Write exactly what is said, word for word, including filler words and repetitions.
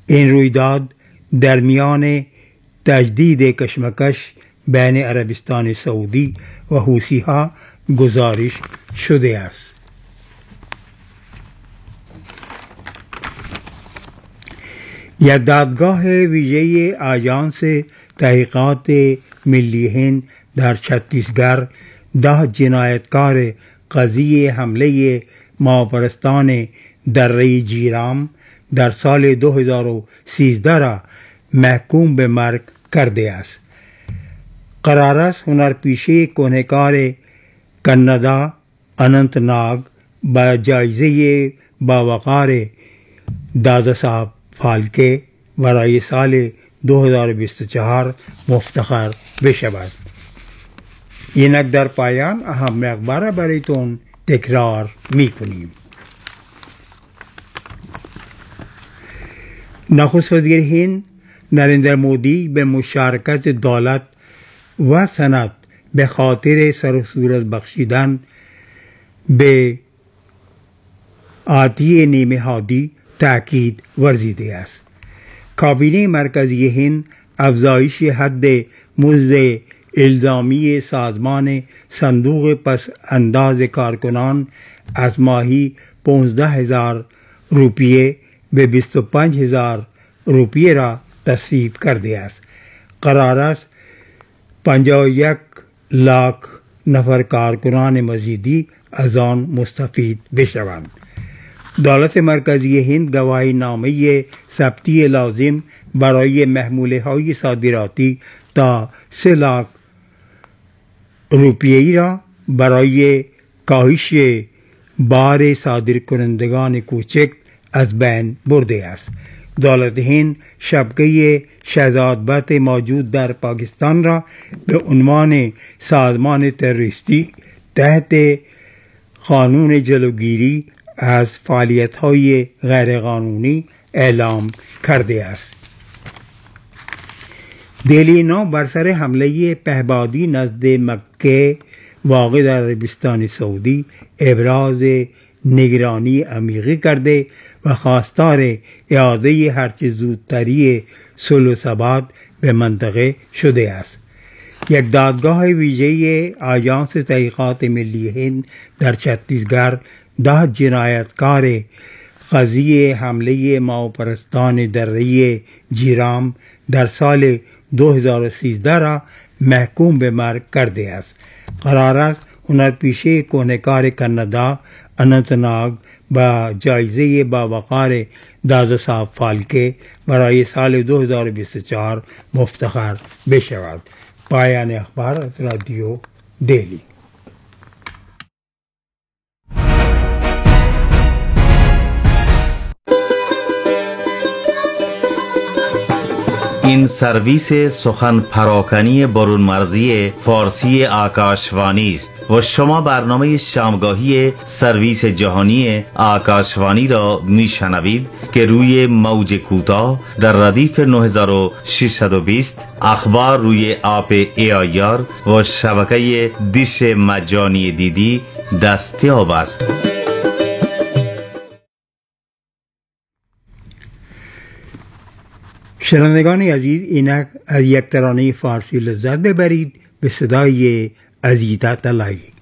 این رویداد در میان تجدید کشمکش بین عربستان سعودی و حوثی ها گزارش شده است. یک دادگاه ویژه آژانس تحقیقات ملی هند در چھتیسگڑھ ده جنایتکار قضیه حمله ماپرستان دره جیرام در سال دو هزار و سیزده را محکوم به مرگ کرده است. قرار است هنرپیشه کهنه‌کار کانادا اننت ناگ با جایزه باوقار دادا صاحب فالکه برای سال دو هزار و بیست و چهار مفتخر بشود. اینک در پایان اهم اخبار برایتون تکرار می کنیم. نخست وزیر هند نریندر مودی به مشارکت دولت و صنعت به خاطر سر و صورت بخشیدن به آتی نژادی تاکید ورزیده است. کابینه مرکزی هند افزایش حد مزد الزامی سازمان صندوق پس انداز کارکنان از ماهی پانزده هزار روپیه به بیست و پنج هزار روپیه را تصویب کرده است. قرار است پنجاه و یک لاک نفر کارکنان مزیدی از آن مستفید بشوند. دولت مرکزی هند گواهی نامه ثبتی لازم برای محموله های صادراتی تا سه لاک روپیه‌ای را برای کاهش بار صادرکنندگان کوچک از بین برده است. دولت هند شبکه شهزادبت موجود در پاکستان را به عنوان سازمان تروریستی تحت قانون جلوگیری از فعالیت‌های غیرقانونی اعلام کرده است. دلی نو بر سر حمله پهبادی نزد مکه واقع در عربستان سعودی ابراز نگرانی عمیقی کرده و خواستار اعاده هرچه زودتری صلح و ثبات به منطقه شده است. یک دادگاه ویژه آژانس تحقیقات ملی هند در چھتیسگڑھ ده جنایتکار قضیه حمله ماوپرستان دره جیرام در سال دو هزار و سیزده را محکوم به مرگ کرده است. قرار است هنرپیشه کهنه‌کار کانادا اننت ناگ با جایزه باوقار دادا صاحب فالکه برای سال دو هزار و بیست و چهار مفتخر بشود. پایان اخبار از رادیو دلی. این سرویس سخن پراکنی برون مرزی فارسی آکاشوانی است و شما برنامه شامگاهی سرویس جهانی آکاشوانی را میشنوید که روی موج کوتاه در ردیف نه هزار و ششصد و بیست، اخبار روی آپ ای آی آر و شبکه دیش مجانی دیدی دستیاب است. شنوندگان عزیز، اینک از یک ترانه فارسی لذت ببرید به صدای عزیزا طلایی.